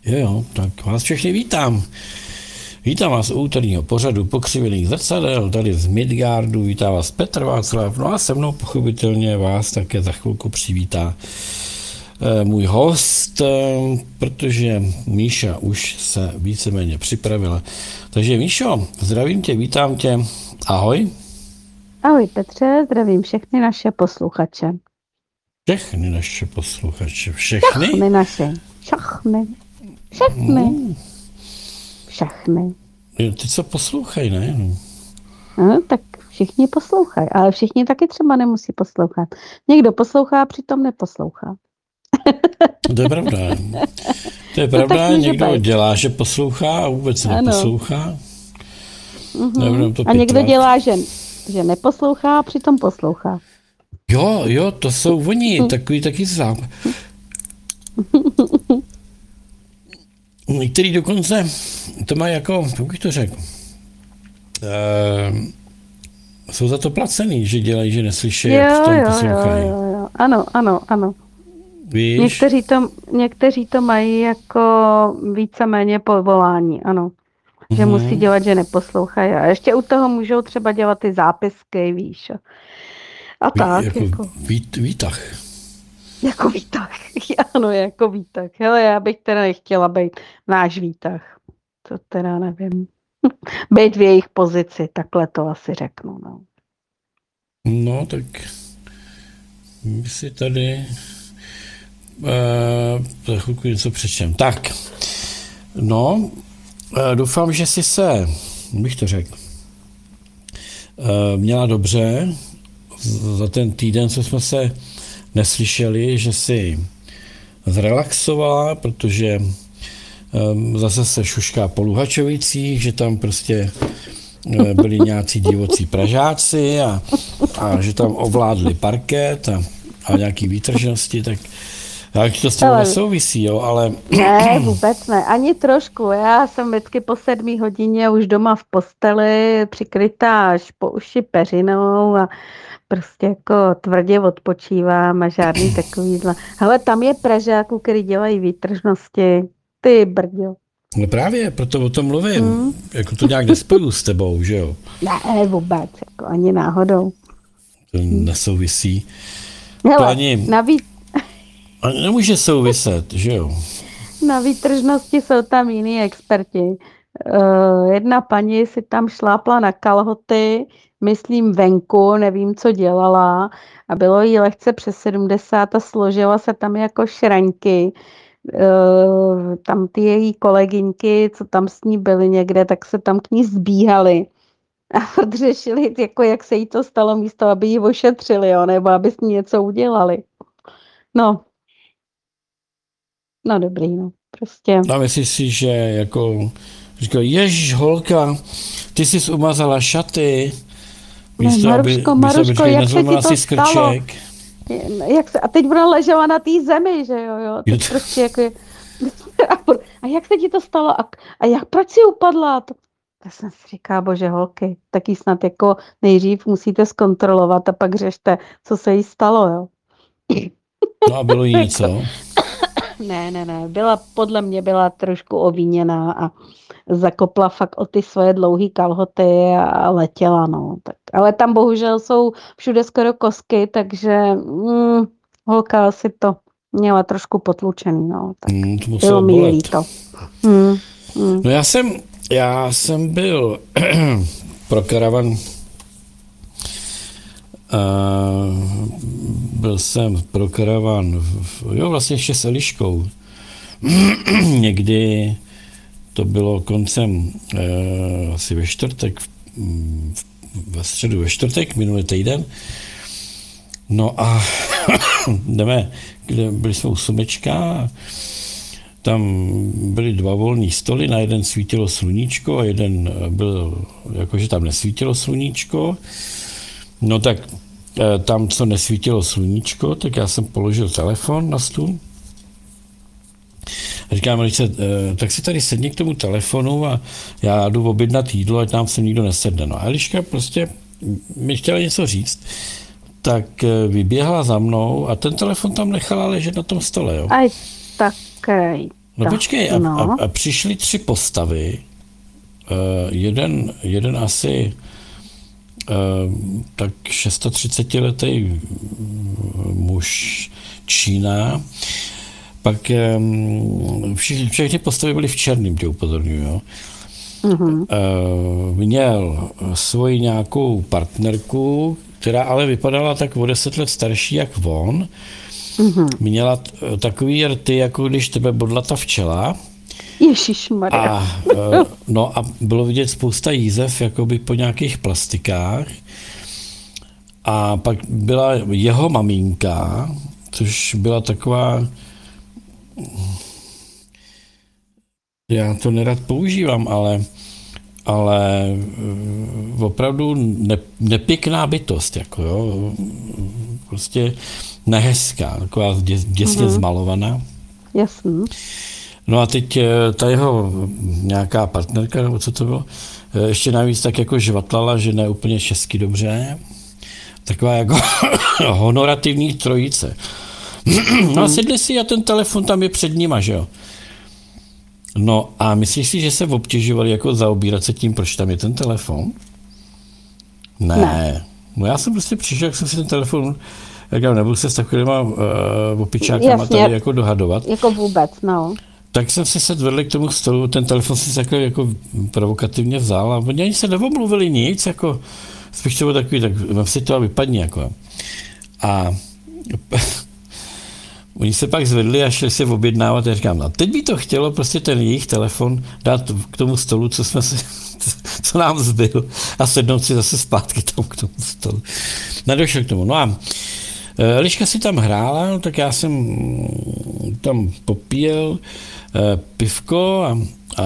Jo, tak vás všechny vítám. Vítám vás u úterního pořadu Pokřivených zrcadel, tady z Midgardu, vítá vás Petr Václav, no a se mnou pochopitelně vás také za chvilku přivítá můj host, protože Míša už se víceméně připravila. Takže Míšo, zdravím tě, vítám tě, ahoj. Ahoj Petře, zdravím všechny naše posluchače. Všechny naše posluchače, všechny? Všechny naše, všechny. Ty co poslouchají, ne? No, tak všichni poslouchají, ale všichni taky třeba nemusí poslouchat. Někdo poslouchá, přitom neposlouchá. To je pravda. To je pravda, někdo dělá, že poslouchá a vůbec neposlouchá. A někdo dělá, že neposlouchá a přitom poslouchá. Jo, to jsou oni, takový taky znám. Některý dokonce to mají jako, jak bych to řekl, jsou za to placený, že dělají, že neslyší, jak v tom poslouchají. Jo. Ano. Víš? Někteří to mají jako víceméně povolání, ano. Že musí dělat, že neposlouchají. A ještě u toho můžou třeba dělat ty zápisky, víš. A tak. Jako výtah. Jako výtah. Ano, jako výtah. Hele, já bych teda nechtěla být náš výtah. To teda nevím. Být v jejich pozici, takhle to asi řeknu. No, tak my si tady za chvilku něco přečtem. Tak, no, doufám, že jsi se, bych to řekl, měla dobře za ten týden, co jsme se neslyšeli, že jsi zrelaxovala, protože zase se šušká po Luhačovicích, že tam prostě byli nějací divocí Pražáci a že tam ovládli parket a nějaký výtržnosti, tak to s tím nesouvisí, jo, ale... Ne, vůbec ne, ani trošku. Já jsem vždycky po 7 hodině už doma v posteli, přikrytá až po uši peřinou a prostě jako tvrdě odpočívám a žádný takovýhle. Hele, tam je Pražáků, který dělají výtržnosti. Ty brďo. No právě, proto o tom mluvím. Jako to nějak nespoju s tebou, že jo? Ne, vůbec, jako ani náhodou. To nesouvisí. Hele, to ani nemůže souviset, že jo? Na výtržnosti jsou tam jiní experti. Jedna paní si tam šlápla na kalhoty, myslím venku, nevím, co dělala a bylo jí lehce přes 70 a složila se tam jako šraňky. Tam ty její kolegyňky, co tam s ní byly někde, tak se tam k ní zbíhaly a odřešili, jako jak se jí to stalo místo, aby ji ošetřili, jo, nebo aby s ní něco udělali. No dobrý, no, prostě. A myslíš si, že jako říkal, ježiš, holka, ty jsi umazala šaty, místo, Maruško, jak se ti to stalo? A teď ona ležela na té zemi, že jo, teď prostě jako a jak se ti to stalo? A proč si upadla? Tak jsem si říkala, bože holky, taky snad jako nejdřív musíte zkontrolovat a pak řešte, co se jí stalo, jo. No a bylo jí něco? Ne, podle mě byla trošku ovíněná a zakopla fakt o ty svoje dlouhé kalhoty a letěla, no. Tak, ale tam bohužel jsou všude skoro kostky, takže holka si to měla trošku potlučený, no. Tak bylo mi líto. No já jsem byl pro karavan byl jsem pro karavan vlastně ještě s Eliškou. Někdy to bylo koncem asi ve čtvrtek, ve středu ve čtvrtek, minulý týden. No a byli jsme u Sumečka, tam byly 2 volný stoly, na jeden svítilo sluníčko a jeden byl, jakože tam nesvítilo sluníčko. No tak tam, co nesvítilo sluníčko, tak já jsem položil telefon na stůl. A říkám, Elišce, tak si tady sedni k tomu telefonu a já jdu objednat jídlo, ať nám se nikdo nesedne. No a Eliška prostě mi chtěla něco říct, tak vyběhla za mnou a ten telefon tam nechala ležet na tom stole, jo. Aj takej. No počkej, No. a přišly 3 postavy. Jeden asi tak 36letý muž Čína, pak všechny postavy byly v černém, tě upozorňuji, jo. Měl svoji nějakou partnerku, která ale vypadala tak o 10 let starší jak on. Měla takový rty, jako když tebe bodla ta včela. Ježišmarja. A bylo vidět spousta jízev jakoby po nějakých plastikách. A pak byla jeho maminka, což byla taková, já to nerad používám, ale opravdu nepěkná bytost, jako jo, prostě nehezká, taková děsně zmalovaná. Jasný. No a teď ta jeho nějaká partnerka, nebo co to bylo, ještě navíc tak jako žvatlala, že ne úplně česky dobře. Taková jako honorativní trojice. No a sedli si a ten telefon tam je před nima, že jo. No a myslíš si, že se obtěžovali jako zaobírat se tím, proč tam je ten telefon? Ne. No já jsem prostě přišel, jak jsem si ten telefon, jak já nebudu se s takovýma opičákama tady jako dohadovat. Jako vůbec, no. Tak jsem si sedl vedle k tomu stolu, ten telefon si takhle jako provokativně vzal a oni ani se neomluvili nic, jako spíš to bylo takový, tak mám si to a vypadni, jako. A oni se pak zvedli a šli si objednávat a říkám, no teď by to chtělo prostě ten jejich telefon dát k tomu stolu, co nám zbyl a sednout si zase zpátky tam k tomu stolu. Nedošel k tomu. No a Eliška si tam hrála, no, tak já jsem tam popíjel pivko a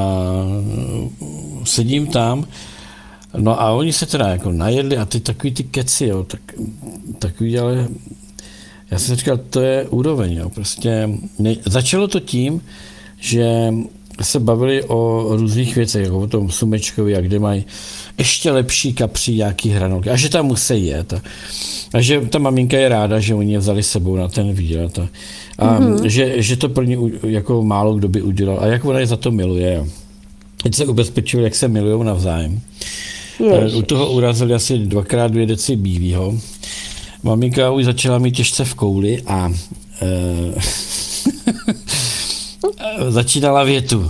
sedím tam. No a oni se teda jako najedli a ty takový ty keci, jo, takový, ale já jsem říkal, to je úroveň, jo, prostě začalo to tím, že se bavili o různých věcech, jako o tom Sumečkovi, a kde mají ještě lepší kapří, nějaký hranolky, a že tam musí jet. A že ta maminka je ráda, že oni je vzali sebou na ten výlet. A že to pro ně jako málo kdo by udělal. A jak ona je za to miluje. Teď se ubezpečil, jak se milujou navzájem. U toho urazili asi 2x2 deci bílýho. Maminka už začala mít těžce v kouli a začínala větu.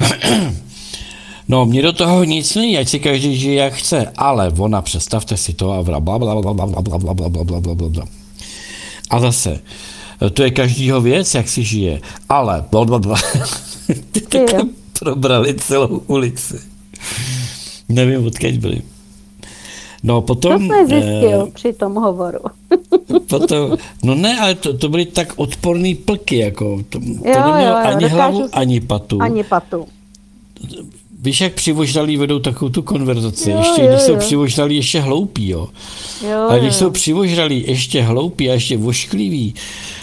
No, mně do toho nic není, ať si každý žije jak chce, ale ona, představte si to a blablabla. A zase, to je každýho věc, jak si žije, ale blablabla. Ty takhle probrali celou ulici. Nevím, odkud byli. No potom... To jsme zjistil při tom hovoru. Potom, no ne, ale to byly tak odporný plky, jako to nemělo ani hlavu, ani patu. Ani patu. Víš, jak přivoždalí vedou takovou tu konverzaci, když jsou přivoždalí ještě hloupí, jo. A když jsou přivoždalí ještě hloupí a ještě vošklivý,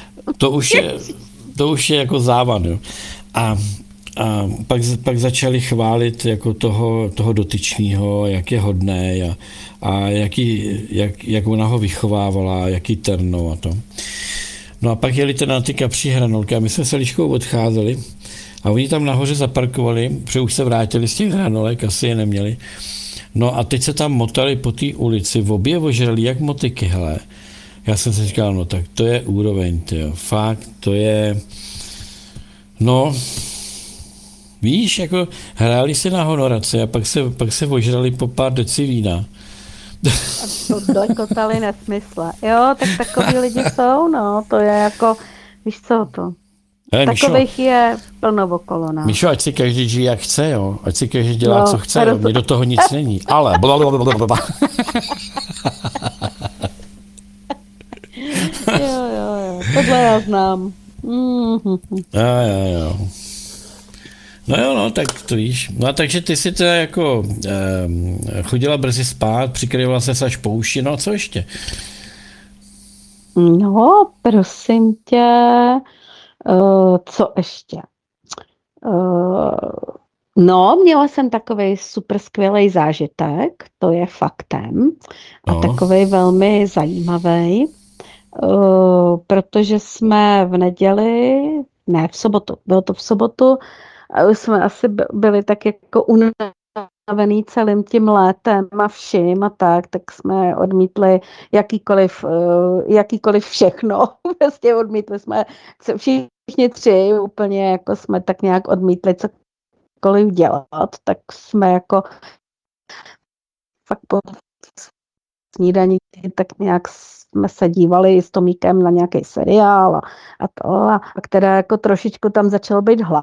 to už je jako závan, jo. A pak začali chválit jako toho dotyčného, jak je hodný a jak ona ho vychovávala, jaký terno a to. No a pak jeli teda na ty kapří hranolky a my jsme se Liškou odcházeli a oni tam nahoře zaparkovali, protože už se vrátili z těch hranolek, asi je neměli. No a teď se tam motali po té ulici, v obě ožrali jak motyky, hele. Já jsem si říkal, no tak to je úroveň, tyjo. Fakt, to je, no, víš, jako hráli si na honorace a pak se ožrali po pár deci vína. A to dojkotali nesmysle. Jo, tak takový lidi jsou, no, to je jako, víš co to. Takových je plno okolo nás. Míšo, ať si každý žije jak chce, jo. Ať si každý dělá, co chce, jo. Mně do toho nic není. Ale blablabla. Jo. Tohle já znám. Jo. No, tak to víš. No a takže ty si teda jako chodila brzy spát, přikryvala se až po uši, no a co ještě? No, prosím tě, co ještě? No, měla jsem takovej super skvělý zážitek, to je faktem, a takovej velmi zajímavý, protože jsme v neděli ne, v sobotu, bylo to v sobotu a už jsme asi byli tak jako unavený celým tím létem a vším a tak jsme odmítli jakýkoliv všechno, prostě odmítli jsme všichni tři, úplně jako jsme tak nějak odmítli cokoliv dělat, tak jsme jako fakt po snídaní tak nějak jsme se dívali s Tomíkem na nějaký seriál a která jako trošičku tam začalo být hlad.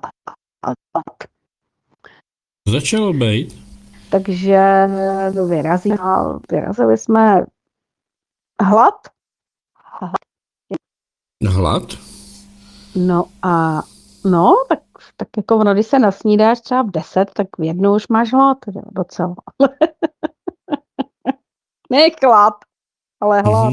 Začalo být? Takže vyrazili jsme hlad. Hlad? No, tak jako ono, když se nasnídáš třeba v 10, tak v 1 už máš hlad, docela. Ne chlad, ale hlad.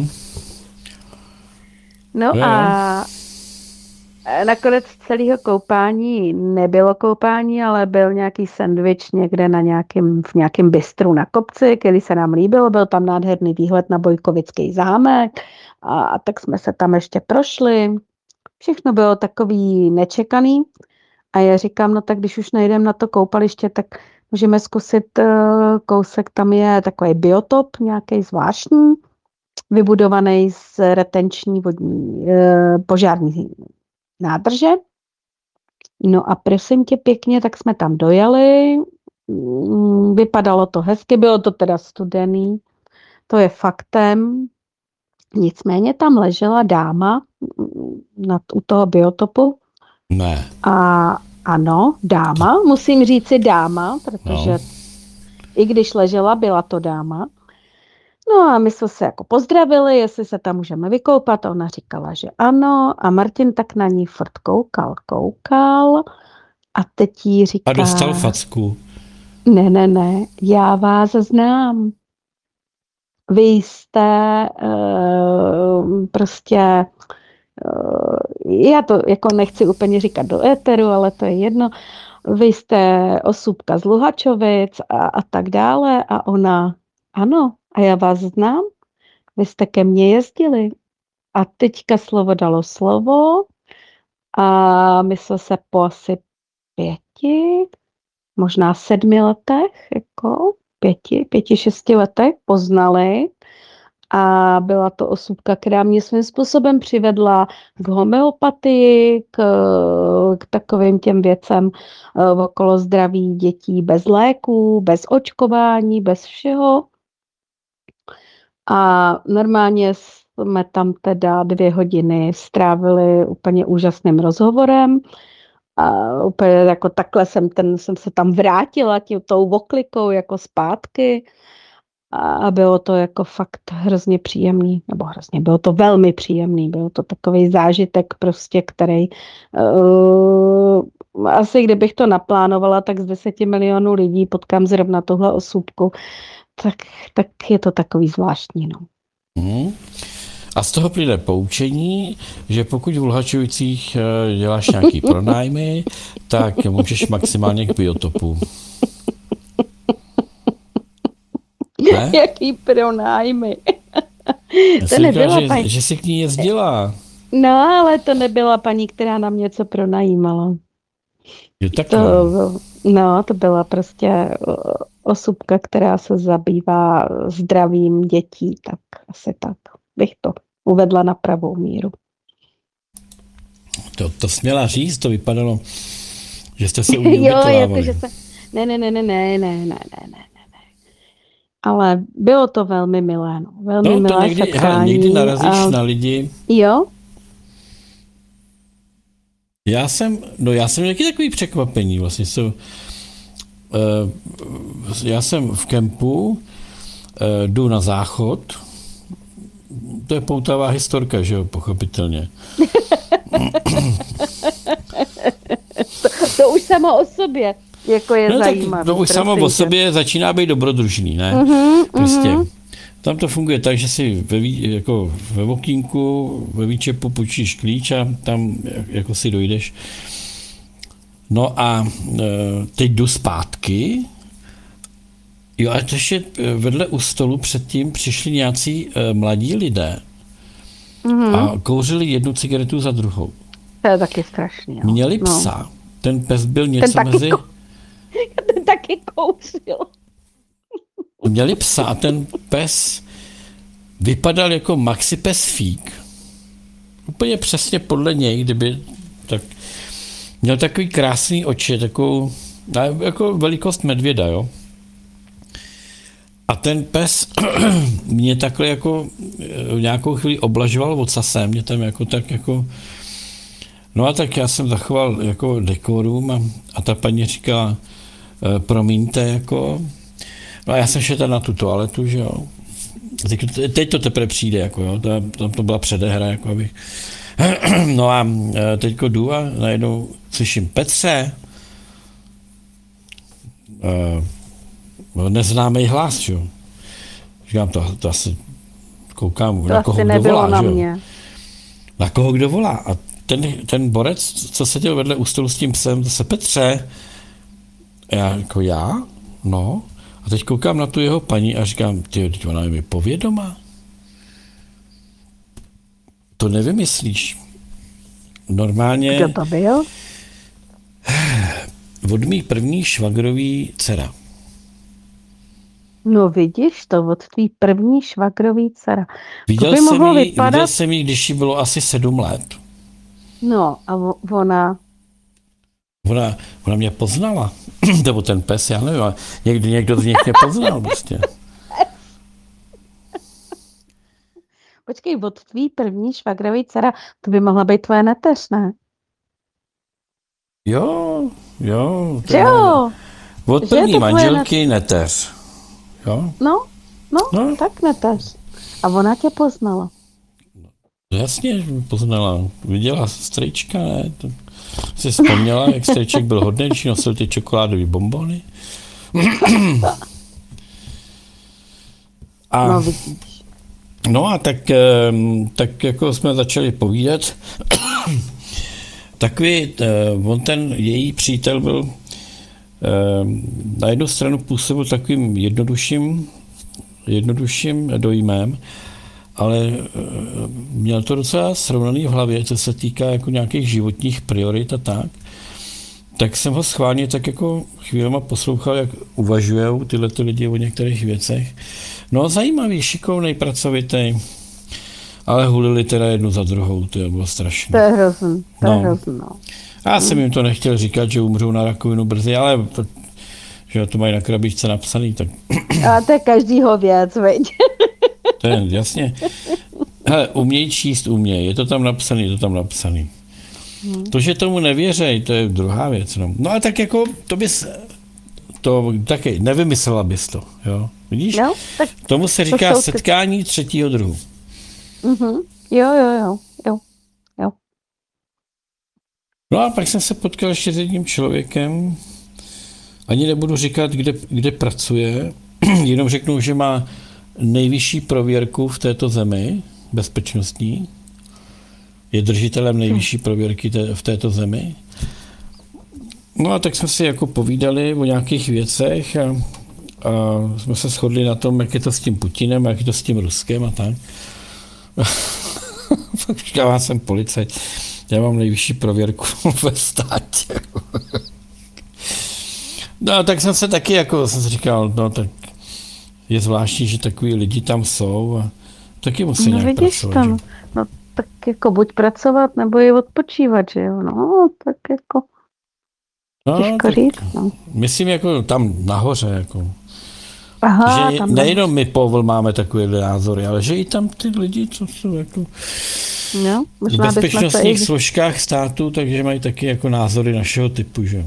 No a nakonec celého koupání nebylo koupání, ale byl nějaký sendvič někde v nějakém bistru na kopci, který se nám líbil, byl tam nádherný výhled na Bojkovický zámek a tak jsme se tam ještě prošli. Všechno bylo takový nečekaný a já říkám, no tak když už nejdem na to koupaliště, tak můžeme zkusit kousek, tam je takový biotop, nějaký zvláštní, vybudovaný z retenční vodní požární nádrže. No a prosím tě pěkně, tak jsme tam dojeli, vypadalo to hezky, bylo to teda studený, to je faktem, nicméně tam ležela dáma u toho biotopu. Ne. A ano, dáma, musím říci dáma, protože i když ležela, byla to dáma. No a my jsme se jako pozdravili, jestli se tam můžeme vykoupat. A ona říkala, že ano. A Martin tak na ní furt koukal. A teď jí říká... A dostal facku. Ne, já vás znám. Vy jste prostě... já to jako nechci úplně říkat do éteru, ale to je jedno. Vy jste Osůbka z Luhačovic a tak dále. A ona, ano, a já vás znám. Vy jste ke mně jezdili. A teďka slovo dalo slovo a my jsme se po asi 5, možná 7 letech, jako 5, 6 letech poznali. A byla to Osůbka, která mě svým způsobem přivedla k homeopatii, k takovým těm věcem okolo zdraví dětí bez léků, bez očkování, bez všeho. A normálně jsme tam teda 2 hodiny strávili úplně úžasným rozhovorem. A úplně jako takhle jsem se tam vrátila tou oklikou jako zpátky. A bylo to jako fakt hrozně příjemný, bylo to velmi příjemný, byl to takový zážitek prostě, který asi kdybych to naplánovala, tak z 10 milionů lidí potkám zrovna tuhle Osůbku, tak je to takový zvláštní, no. A z toho plyne poučení, že pokud v Luhačovicích děláš nějaký pronájmy, tak můžeš maximálně k biotopu. Ne? Jaký pronájmy. Já to nebyla říkala, že jsi k ní jezdila. No, ale to nebyla paní, která nám něco pronajímala. To byla prostě Osůbka, která se zabývá zdravím dětí, tak asi tak bych to uvedla na pravou míru. To směla říct, to vypadalo, že jste se u ní ubytovávali. Jakože se... Ne. Ale bylo to velmi milé, no. Velmi milé setkání. Někdy narazíš na lidi. Jo? Já jsem taky takový překvapení. Vlastně já jsem v kempu, jdu na záchod. To je poutavá historka, že jo, pochopitelně. to už samo o sobě jako je zajímavé. To už samo o sobě začíná být dobrodružný, ne? Prostě. Tam to funguje tak, že si ve okýnku, ve výčepu počíš klíč a tam jako si dojdeš. No a teď jdu zpátky. Jo, a to ještě vedle u stolu předtím přišli nějací mladí lidé a kouřili 1 cigaretu za druhou. To je taky strašný. Jo. Měli psa. Ten pes byl něco taky mezi... Ten taky kouřil. Měli psa a ten pes vypadal jako Maxi pes Fík. Úplně přesně podle něj, kdyby tak... Měl takový krásný oči, takovou... jako velikost medvěda, jo. A ten pes mě takhle jako nějakou chvíli oblažoval ocasem, mě tam jako tak jako... No a tak já jsem zachoval jako dekorum a ta paní říkala, promiňte, jako... No a já jsem šel tam na tu toaletu, že jo. Teď to teprve přijde, jako jo, to byla předehra, jako abych... No a teďko jdu a najednou slyším, Petře, neznámý hlas, jo. Říkám, to asi koukám, to na koho asi kdo volá, na že jo. mě. Na koho kdo volá. A ten borec, co seděl vedle u stolu s tím psem, to se Petře. A já jako já? No. A teď koukám na tu jeho paní a říkám, ty ona je mi povědomá. To nevymyslíš. Normálně... Kdo to byl? Od mý první švagrový dcera. No vidíš to, od tvý první švagrový dcera. Viděl jsem jí, když jí bylo asi 7 let. No a ona... Ona mě poznala. Nebo ten pes, já nevím, ale někdo z nich mě poznal prostě. Počkej, od tvý první švagrový dcera, to by mohla být tvoje neteř, ne? Jo. Jo. Od první manželky neteř. Jo? No, tak neteř. A ona tě poznala. Jasně, poznala. Viděla strejčka, ne? To si vzpomněla, jak strejček byl hodný, když nosil ty čokoládové bonbony. No vidíš. No a tak jako jsme začali povídat. Takový, on ten její přítel byl na jednu stranu působil takovým jednodušším dojmem, ale měl to docela srovnaný v hlavě, co se týká jako nějakých životních priorit a tak jsem ho schválně tak jako chvílema poslouchal, jak uvažujou tyhle lidi o některých věcech. No zajímavý, šikovnej, pracovitý, ale hulili teda jednu za druhou, to bylo strašné. To je hrozný, no. Já jsem jim to nechtěl říkat, že umřou na rakovinu brzy, ale že to mají na krabičce napsaný, tak... A to je každýho věc, veď. To je jasně. Hele, uměj číst, je to tam napsaný. To, že tomu nevěřej, to je druhá věc. No ale tak jako, to taky nevymyslela bys to, jo? Vidíš? No, tak tomu se říká setkání třetího druhu. Jo. No a pak jsem se potkal ještě s jedním člověkem, ani nebudu říkat, kde pracuje, jenom řeknu, že má nejvyšší prověrku v této zemi, bezpečnostní, je držitelem nejvyšší prověrky v této zemi. No a tak jsme si jako povídali o nějakých věcech a jsme se shodli na tom, jak je to s tím Putinem, jak je to s tím Ruskem a tak. Pak říkám, já jsem policajt, já mám nejvyšší prověrku ve státě. No a tak jsem se taky jako, jsem si říkal, no tak je zvláštní, že takový lidi tam jsou a taky musí nějak pracovat. Tam, no tak jako buď pracovat, nebo je odpočívat, že jo, no tak jako těžko říct, no. Myslím jako tam nahoře, jako. Aha, že tam nejenom my Povel máme takové názory, ale že i tam ty lidi, co jsou jako no, v bezpečnostních složkách státu, takže mají taky jako názory našeho typu, že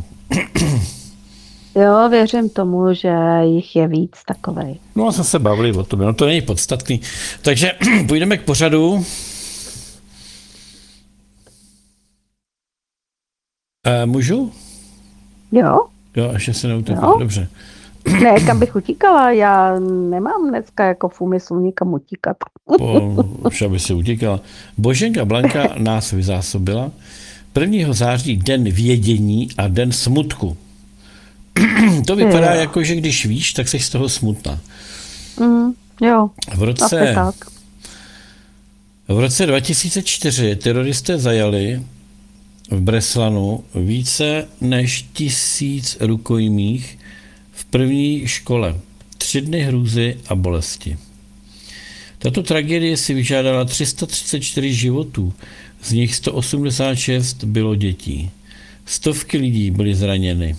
jo, věřím tomu, že jich je víc takovej. No a jsme se bavili o tom, no to není podstatný. Takže půjdeme k pořadu. Můžu? Jo. Jo, ještě se neutekla, dobře. Ne, kam bych utíkala, já nemám dneska jako v úmyslu nikam utíkat. Už aby se utíkala. Boženka Blanka nás vyzásobila. 1. září den vědění a den smutku. To vypadá jako, že když víš, tak jsi z toho smutná. Jo, v roce 2004 teroristé zajali v Breslanu více než 1000 rukojmích v první škole. 3 dny hrůzy a bolesti. Tato tragédie si vyžádala 334 životů, z nich 186 bylo dětí. Stovky lidí byly zraněny.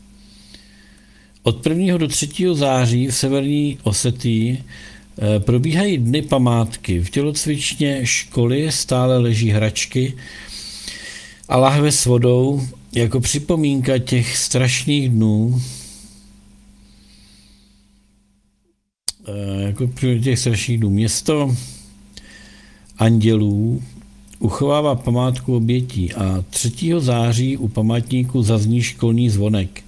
Od 1. do 3. září v severní Osetii probíhají dny památky. V tělocvičně školy stále leží hračky a lahve s vodou jako připomínka těch strašných dnů, Město andělů uchovává památku obětí a 3. září u památníku zazní školní zvonek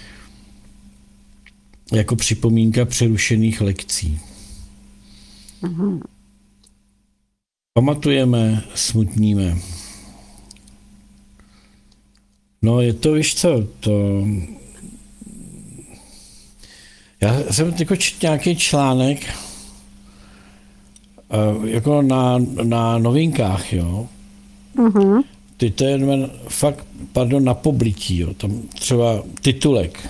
jako připomínka přerušených lekcí. Mhm. Pamatujeme, smutníme. No je to, víš co, já jsem teď četl nějaký článek jako na novinkách, jo. Mhm. Ty to je fakt, na poblití, jo. Tam třeba titulek.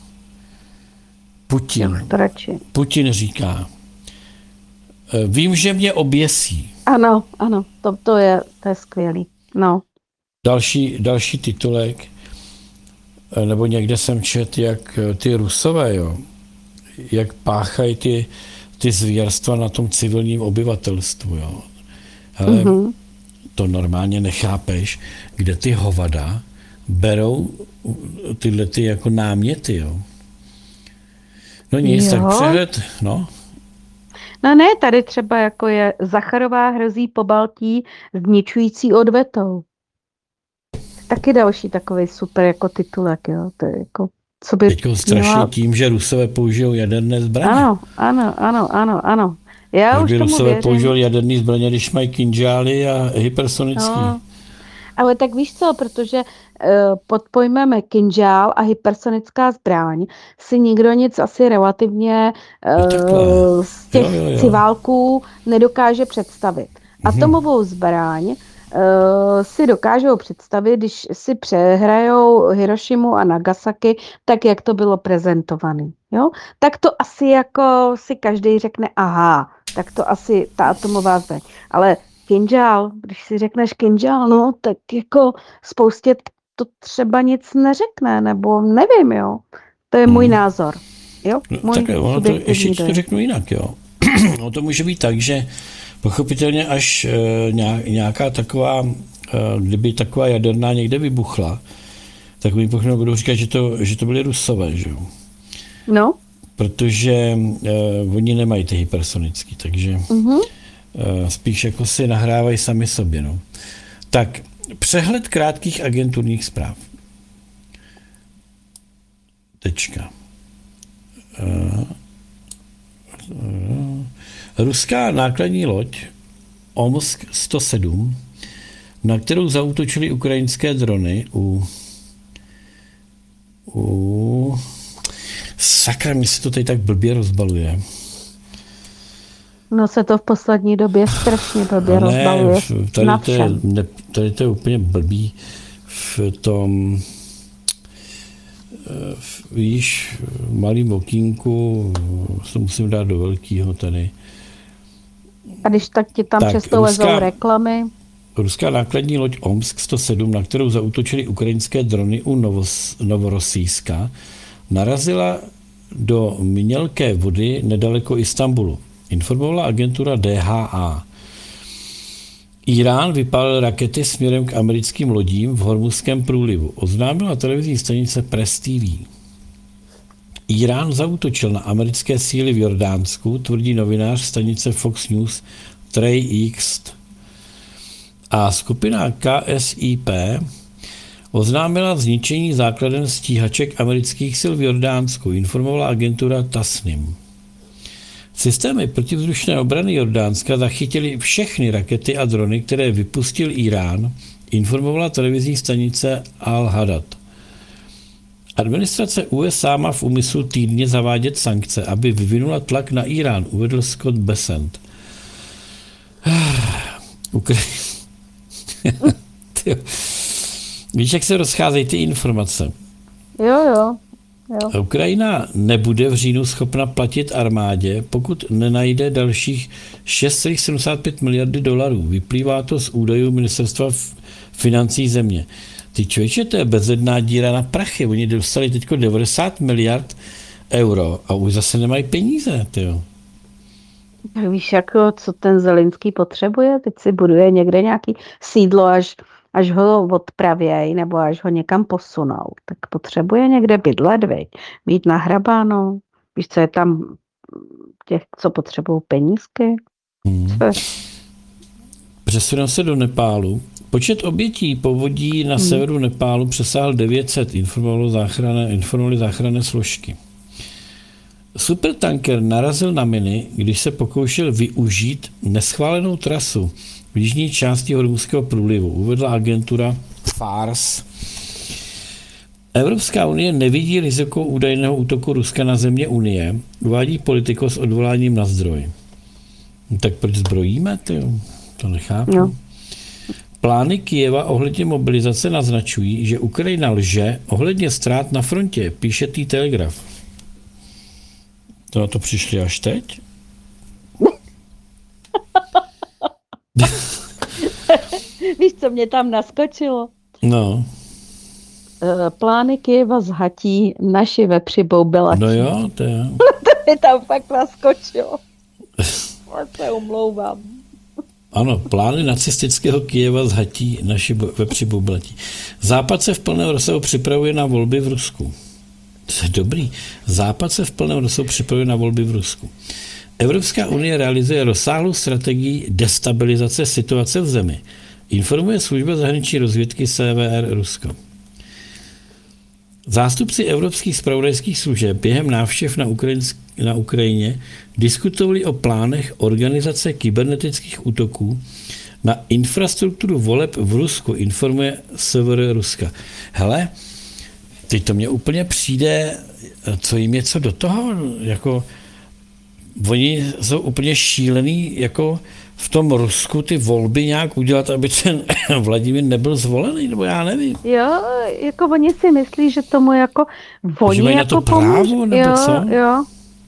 Putin říká, vím, že mě oběsí. Ano, to je skvělý. No. Další titulek, nebo někde jsem četl, jak ty Rusové, jo, jak páchají ty zvěrstva na tom civilním obyvatelstvu, jo. Hele, to normálně nechápeš, kde ty hovada berou tyhle ty jako náměty, jo. No nic, tak přehled, no. No ne, tady třeba jako je Zacharová hrozí Pobaltí zničující odvetou. Taky další takový super jako titulek, jo. To je jako, co by teďko strašně tím, že Rusové použijou jaderné zbraně. Ano. Já už tomu Rusové věřím. používali jaderné zbraně, když mají kinžály a hypersonický. No. Ale tak víš co, protože pod pojmem kinžál a hypersonická zbraň si nikdo nic asi relativně z těch civálků nedokáže představit. Atomovou zbraň si dokážou představit, když si přehrajou Hirošimu a Nagasaki, tak jak to bylo prezentované. Jo? Tak to asi jako si každý řekne, aha, tak to asi ta atomová zbraň. Ale kinžál, když si řekneš kinžál, no, tak jako spoustě to třeba nic neřekne, nebo nevím, jo. To je můj názor. Jo? Můj ještě ti to řeknu jinak, jo. No to může být tak, že pochopitelně až nějaká taková, kdyby taková jaderná někde vybuchla, tak mi budou říkat, že to byly Rusové, že jo. No. Protože oni nemají ty hypersonický, takže spíš jako si nahrávají sami sobě, no. Tak, přehled krátkých agenturních zpráv. Tečka. Ruská nákladní loď Omsk 107, na kterou zaútočily ukrajinské drony sakra, mi se to tady tak blbě rozbaluje. No se to v poslední době strašně blbě rozbaluje. Tady to je úplně blbý v tom víš, malým okýnku, se musím dát do velkýho tady. A když tak ti tam přesto lezou reklamy. Ruská nákladní loď Omsk 107, na kterou zaútočily ukrajinské drony u Novorosijska, narazila do mělké vody nedaleko Istanbulu. Informovala agentura DHA. Irán vypálil rakety směrem k americkým lodím v Hormuzském průlivu. Oznámila televizní stanice Press TV. Irán zaútočil na americké síly v Jordánsku, tvrdí novinář stanice Fox News Trey East. A skupina KSIP oznámila zničení základen stíhaček amerických sil v Jordánsku, informovala agentura Tasnim. Systémy protivzdušné obrany Jordánska zachytily všechny rakety a drony, které vypustil Irán, informovala televizní stanice Al-Hadad. Administrace USA má v úmyslu týdně zavádět sankce, aby vyvinula tlak na Irán, uvedl Scott Bessent. Víš, jak se rozcházejí ty informace? Jo. Ukrajina nebude v říjnu schopna platit armádě, pokud nenajde dalších 6,75 miliardy dolarů. Vyplývá to z údajů ministerstva financí země. Ty člověče, to je bezedná díra na prachy. Oni dostali teď 90 miliard euro a už zase nemají peníze. Tyjo. Tak víš, jako, co ten Zelenský potřebuje? Teď si buduje někde nějaký sídlo, až ho odpravějí, nebo až ho někam posunou. Tak potřebuje někde bydlet, viď? Mít nahrabáno. Víš, co je tam těch, co potřebují penízky? Přesunul se do Nepálu. Počet obětí povodí na severu Nepálu přesáhl 900, informovali záchranné složky. Supertanker narazil na miny, když se pokoušel využít neschválenou trasu v jižní části Hormuzského průlivu, uvedla agentura FARS. Evropská unie nevidí riziko údajného útoku Ruska na země Unie, uvádí Politico s odvoláním na zdroj. No, tak proč zbrojíme? To nechápu. No. Plány Kyjeva ohledně mobilizace naznačují, že Ukrajina lže ohledně ztrát na frontě, píše Telegraf. To na to přišli až teď? Víš, co mě tam naskočilo? No. Plány Kyjeva zhatí naši vepři boubelatí. No jo, to jo. To mi tam fakt naskočilo. Já se omlouvám. Ano, plány nacistického Kyjeva zhatí naši vepři boubelatí. Západ se v plném rozsahu připravuje na volby v Rusku. To je dobrý. Západ se v plném rozsahu připravuje na volby v Rusku. Evropská unie realizuje rozsáhlou strategii destabilizace situace v zemi. Informuje služba zahraniční rozvědky CVR Rusko. Zástupci evropských zpravodajských služeb během návštěv na Ukrajině diskutovali o plánech organizace kybernetických útoků na infrastrukturu voleb v Rusku, informuje SVR Ruska. Hele, teď to mně úplně přijde, co jim je co do toho, jako oni jsou úplně šílený, jako v tom Rusku ty volby nějak udělat, aby ten Vladimír nebyl zvolený, nebo já nevím. Jo, jako oni si myslí, že tomu jako oni že mají jako na to právo, nebo jo, co? Jo.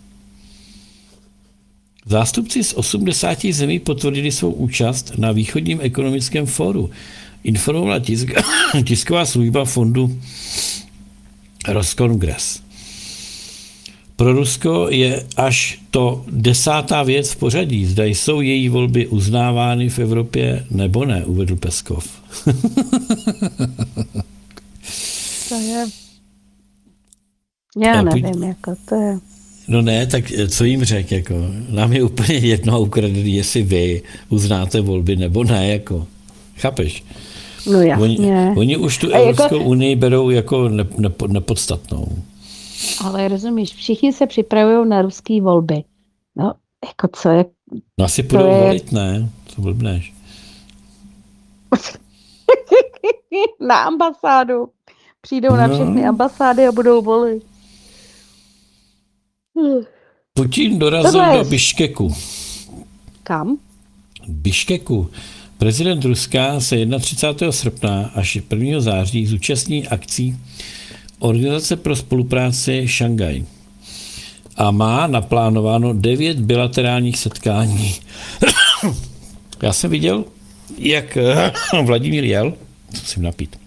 Zástupci z 80 zemí potvrdili svou účast na východním ekonomickém fóru. Informovala tisková služba fondu Roskongres. Pro Rusko je až to 10. věc v pořadí. Zda jsou její volby uznávány v Evropě nebo ne, uvedl Peskov. To je... Já nevím, jako to je... No ne, tak co jim řek, jako, nám je úplně jedno a ukradený, jestli vy uznáte volby nebo ne, jako, chápeš? No jasně. Oni už tu Evropskou unii berou jako nepodstatnou. Ale rozumíš, všichni se připravují na ruský volby. No, jako co je... No asi půjdou volit, ne? Co blbneš? Na ambasádu. Přijdou na všechny ambasády a budou volit. Putin dorazil do Biškeku. Kam? Biškeku. Prezident Ruska se 31. srpna až 1. září zúčastní akcí Organizace pro spolupráci Šangaj a má naplánováno 9 bilaterálních setkání. Já jsem viděl, jak Vladimír jel, musím napít.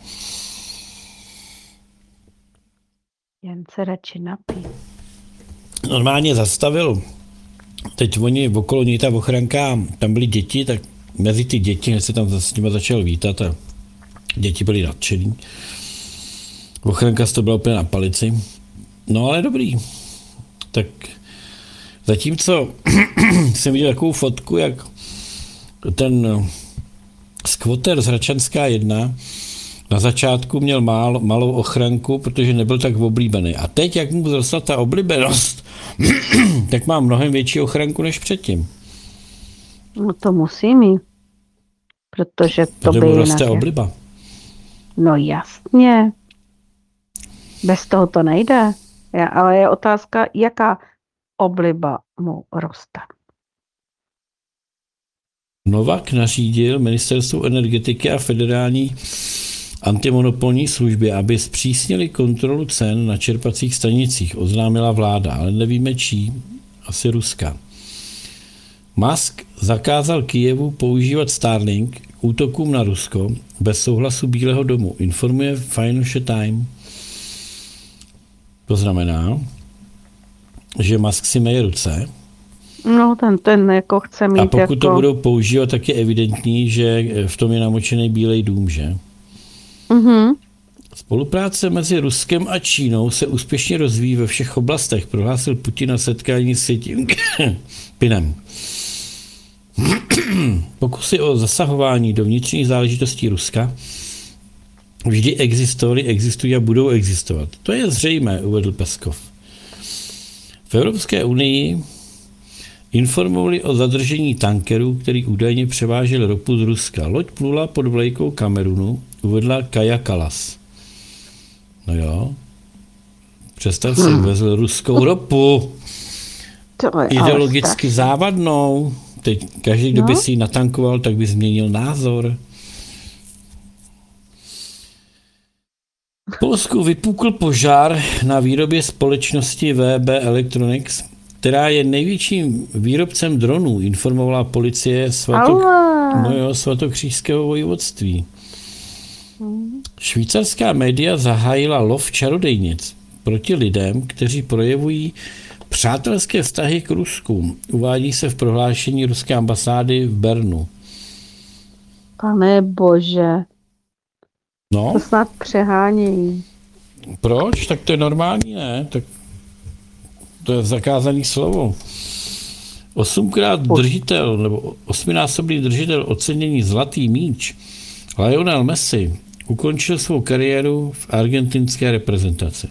Jen se radši napít. Normálně zastavil, teď oni okolo něj ta ochranka, tam byly děti, tak mezi ty děti, než se tam s nimi začal vítat a děti byly nadšený. Ochranka to byla úplně na palici. No ale dobrý. Tak zatímco jsem viděl takovou fotku, jak ten skvoter z Hradčanská 1 na začátku měl malou ochranku, protože nebyl tak oblíbený. A teď, jak mu vzrostla ta oblíbenost, tak má mnohem větší ochranku než předtím. No to musí mít. Protože to by roste obliba. No jasně. Bez toho to nejde. Ale je otázka, jaká obliba mu roste. Novak nařídil Ministerstvu energetiky a Federální antimonopolní službě, aby zpřísnili kontrolu cen na čerpacích stanicích, oznámila vláda, ale nevíme čí, asi ruská. Musk zakázal Kyjevu používat Starlink k útokům na Rusko bez souhlasu Bílého domu, informuje Financial Times. To znamená, že Musk si meje ruce. No, ten jako chce mít. A pokud jako... to budou používat, tak je evidentní, že v tom je namočený Bílej dům, že? Mhm. Spolupráce mezi Ruskem a Čínou se úspěšně rozvíjí ve všech oblastech, prohlásil Putin na setkání s Pinem. Pokusy o zasahování do vnitřních záležitostí Ruska vždy existovaly, existují a budou existovat. To je zřejmé, uvedl Peskov. V Evropské unii informovali o zadržení tankerů, který údajně převážel ropu z Ruska. Loď plula pod vlajkou Kamerunu, uvedla Kaja Kallas. No jo, představ si, vezl ruskou ropu, ideologicky závadnou. Teď každý, kdo by si ji natankoval, tak by změnil názor. V Polsku vypukl požár na výrobě společnosti VB Electronics, která je největším výrobcem dronů, informovala policie Svatokrýského vojvodství. Švýcarská média zahájila lov čarodejnic proti lidem, kteří projevují přátelské vztahy k Rusku. Uvádí se v prohlášení ruské ambasády v Bernu. Pane bože. No. To snad přehánějí. Proč? Tak to je normální, ne? Tak to je zakázané slovo. 8násobný držitel ocenění Zlatý míč Lionel Messi ukončil svou kariéru v argentinské reprezentaci.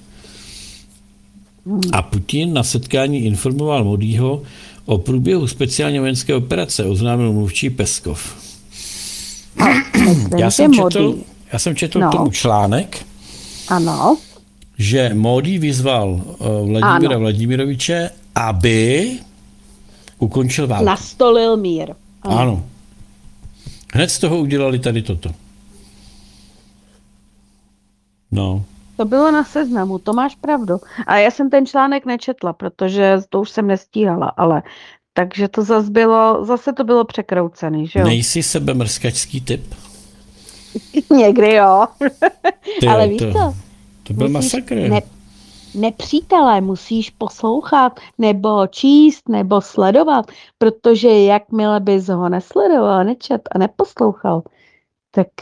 A Putin na setkání informoval Modího o průběhu speciální vojenské operace, oznámil mluvčí Peskov. Já jsem četl k tomu článek, ano, že Módi vyzval Vladimíra Vladimiroviče, aby ukončil válku. Nastolil mír. Ano. Hned z toho udělali tady toto. No. To bylo na Seznamu, to máš pravdu. A já jsem ten článek nečetla, protože to už jsem nestíhala, ale takže to zase to bylo překroucený, že jo? Nejsi sebemrskačský typ? Někdy jo. Ale víš co? To byl masakr. Nepřítelé musíš poslouchat, nebo číst, nebo sledovat, protože jakmile bys ho nesledoval, nečet a neposlouchal, tak